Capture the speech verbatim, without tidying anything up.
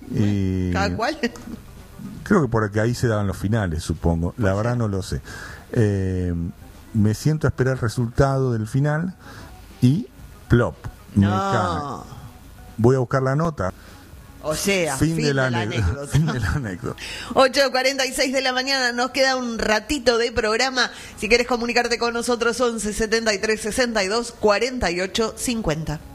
Y ¿Cada cual? creo que por aquí ahí se daban los finales, supongo. La verdad no lo sé. Eh, me siento a esperar el resultado del final y plop. Me No. cae. Voy a buscar la nota. O sea, Fin, fin de, la de la anécdota. anécdota. Fin de la anécdota. ocho cuarenta y seis de la mañana, nos queda un ratito de programa. Si quieres comunicarte con nosotros, once setenta y tres sesenta y dos cuarenta y ocho cincuenta.